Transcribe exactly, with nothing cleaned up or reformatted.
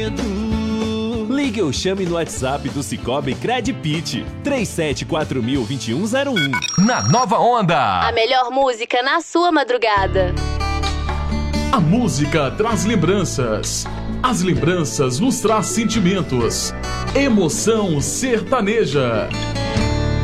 Ligue ou chame no WhatsApp do Cicobi Credpit três sete quatro mil, vinte e um zero um. Na Nova Onda. A melhor música na sua madrugada. A música traz lembranças. As lembranças nos traz sentimentos. Emoção sertaneja.